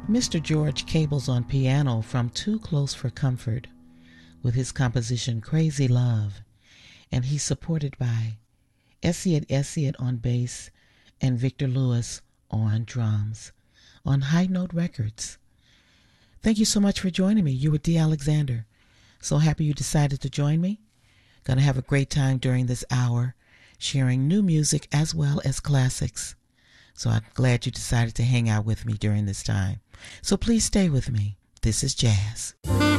Mr. George Cable's on piano from Too Close for Comfort with his composition Crazy Love, and he's supported by Essiet on bass and Victor Lewis on drums on High Note Records. Thank you so much for joining me. You were D. Alexander. So happy you decided to join me. Gonna have a great time during this hour, sharing new music as well as classics. So I'm glad you decided to hang out with me during this time. So please stay with me. This is Jazz.